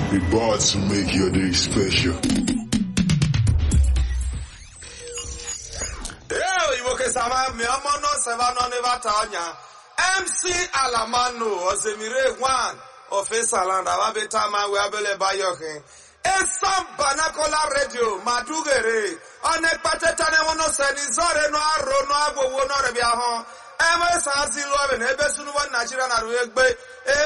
We bought to make your day special. MC Alamano Osemire One of Esalanda Wabetama Wabele Bayoke. Esam Banakola Radio Madugere on a patetane wono senizore no aro no abo wono rebiaho. MS Azilo and Ebesun one Nigerian Arwegbe.